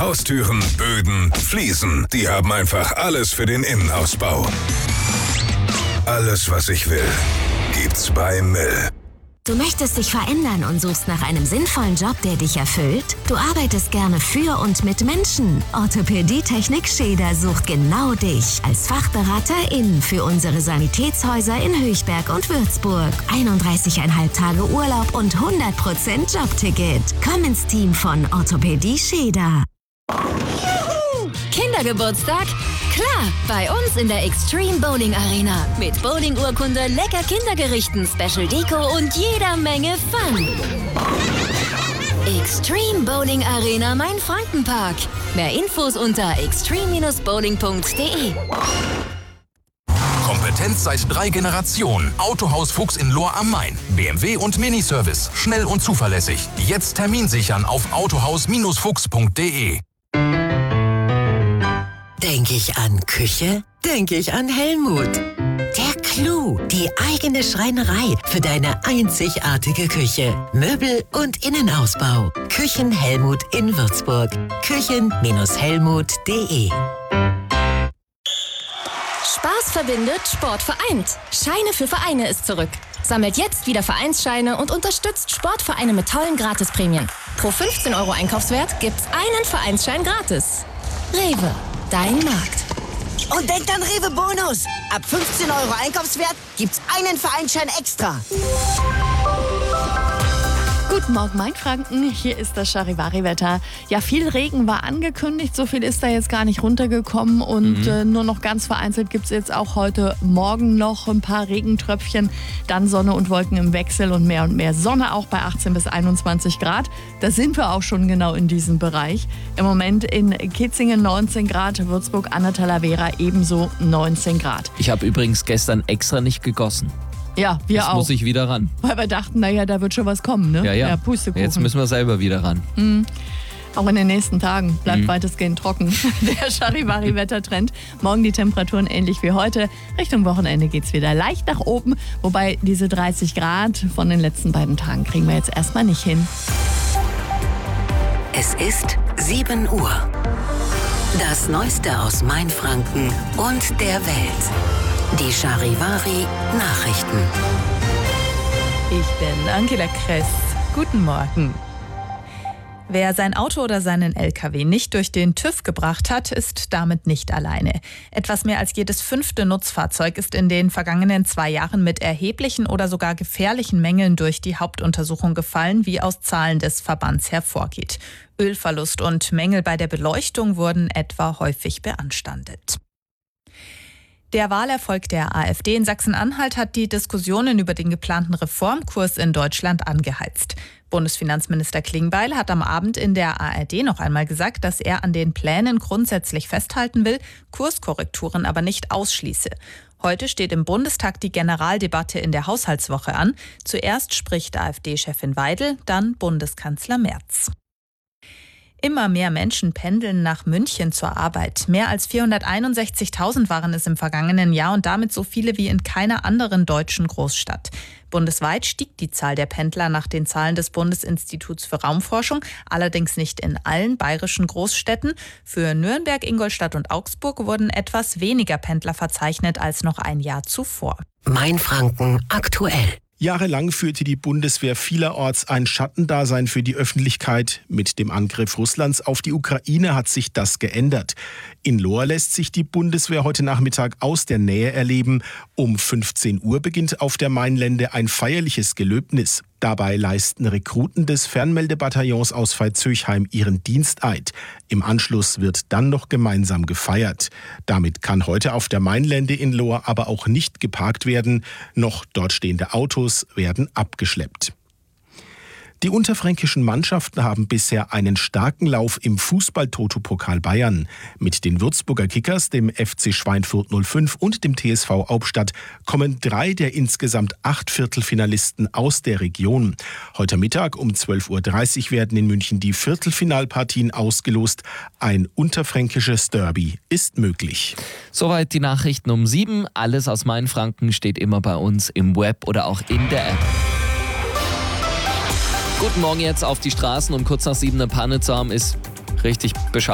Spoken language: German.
Haustüren, Böden, Fliesen, die haben einfach alles für den Innenausbau. Alles, was ich will, gibt's bei Mill. Du möchtest dich verändern und suchst nach einem sinnvollen Job, der dich erfüllt? Du arbeitest gerne für und mit Menschen. Orthopädie-Technik Scheder sucht genau dich als Fachberaterin für unsere Sanitätshäuser in Höchberg und Würzburg. 31,5 Tage Urlaub und 100% Jobticket. Komm ins Team von Orthopädie Scheder. Kindergeburtstag? Klar, bei uns in der Extreme Bowling Arena. Mit Bowling-Urkunde, lecker Kindergerichten, Special Deko und jeder Menge Fun. Extreme Bowling Arena Main-Franken-Park. Mehr Infos unter extreme-bowling.de. Kompetenz seit 3 Generationen. Autohaus Fuchs in Lohr am Main. BMW und Miniservice. Schnell und zuverlässig. Jetzt Termin sichern auf autohaus-fuchs.de. Denke ich an Küche? Denke ich an Hellmut. Der Clou, die eigene Schreinerei für deine einzigartige Küche. Möbel und Innenausbau. Küchen Hellmut in Würzburg. Küchen-hellmut.de. Spaß verbindet, Sport vereint. Scheine für Vereine ist zurück. Sammelt jetzt wieder Vereinsscheine und unterstützt Sportvereine mit tollen Gratisprämien. Pro 15 € Einkaufswert gibt's einen Vereinsschein gratis. Rewe, dein Markt. Und denkt an Rewe Bonus. Ab 15 € Einkaufswert gibt's einen Vereinsschein extra. Guten Morgen, Main-Franken. Hier ist das Charivari-Wetter. Ja, viel Regen war angekündigt. So viel ist da jetzt gar nicht runtergekommen. Und nur noch ganz vereinzelt gibt es jetzt auch heute Morgen noch ein paar Regentröpfchen. Dann Sonne und Wolken im Wechsel und mehr Sonne, auch bei 18 bis 21 Grad. Da sind wir auch schon genau in diesem Bereich. Im Moment in Kitzingen 19 Grad, Würzburg an der Talavera ebenso 19 Grad. Ich habe übrigens gestern extra nicht gegossen. Ja, wir Jetzt auch. muss ich wieder ran. Weil wir dachten, naja, da wird schon was kommen, ne? Ja. Pustekuchen. Jetzt müssen wir selber wieder ran. Auch in den nächsten Tagen bleibt weitestgehend trocken. Der Charivari-Wettertrend. Morgen die Temperaturen ähnlich wie heute. Richtung Wochenende geht es wieder leicht nach oben. Wobei diese 30 Grad von den letzten beiden Tagen kriegen wir jetzt erstmal nicht hin. Es ist 7 Uhr. Das Neueste aus Main-Franken und der Welt. Die Charivari Nachrichten. Ich bin Angela Kress. Guten Morgen. Wer sein Auto oder seinen LKW nicht durch den TÜV gebracht hat, ist damit nicht alleine. Etwas mehr als jedes 5. Nutzfahrzeug ist in den vergangenen 2 Jahren mit erheblichen oder sogar gefährlichen Mängeln durch die Hauptuntersuchung gefallen, wie aus Zahlen des Verbands hervorgeht. Ölverlust und Mängel bei der Beleuchtung wurden etwa häufig beanstandet. Der Wahlerfolg der AfD in Sachsen-Anhalt hat die Diskussionen über den geplanten Reformkurs in Deutschland angeheizt. Bundesfinanzminister Klingbeil hat am Abend in der ARD noch einmal gesagt, dass er an den Plänen grundsätzlich festhalten will, Kurskorrekturen aber nicht ausschließe. Heute steht im Bundestag die Generaldebatte in der Haushaltswoche an. Zuerst spricht AfD-Chefin Weidel, dann Bundeskanzler Merz. Immer mehr Menschen pendeln nach München zur Arbeit. Mehr als 461.000 waren es im vergangenen Jahr und damit so viele wie in keiner anderen deutschen Großstadt. Bundesweit stieg die Zahl der Pendler nach den Zahlen des Bundesinstituts für Raumforschung, allerdings nicht in allen bayerischen Großstädten. Für Nürnberg, Ingolstadt und Augsburg wurden etwas weniger Pendler verzeichnet als noch ein Jahr zuvor. Main-Franken aktuell. Jahrelang führte die Bundeswehr vielerorts ein Schattendasein für die Öffentlichkeit. Mit dem Angriff Russlands auf die Ukraine hat sich das geändert. In Lohr lässt sich die Bundeswehr heute Nachmittag aus der Nähe erleben. Um 15 Uhr beginnt auf der Mainlände ein feierliches Gelöbnis. Dabei leisten Rekruten des Fernmeldebataillons aus Veitshöchheim ihren Diensteid. Im Anschluss wird dann noch gemeinsam gefeiert. Damit kann heute auf der Mainlände in Lohr aber auch nicht geparkt werden. Noch dort stehende Autos werden abgeschleppt. Die unterfränkischen Mannschaften haben bisher einen starken Lauf im Fußball-Toto-Pokal Bayern. Mit den Würzburger Kickers, dem FC Schweinfurt 05 und dem TSV Hauptstadt kommen 3 der insgesamt 8 Viertelfinalisten aus der Region. Heute Mittag um 12.30 Uhr werden in München die Viertelfinalpartien ausgelost. Ein unterfränkisches Derby ist möglich. Soweit die Nachrichten um 7. Alles aus Main-Franken steht immer bei uns im Web oder auch in der App. Guten Morgen jetzt auf die Straßen. Um kurz nach 7 eine Panne zu haben, ist richtig bescheiden.